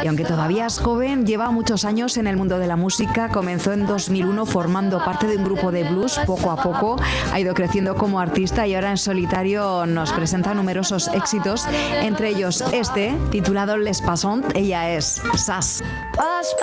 Y aunque todavía es joven, lleva muchos años en el mundo de la música. Comenzó en 2001 formando parte de un grupo de blues. Poco a poco ha ido creciendo como artista y ahora en solitario nos presenta numerosos éxitos, entre ellos este, titulado Les Passons. Ella es Sass.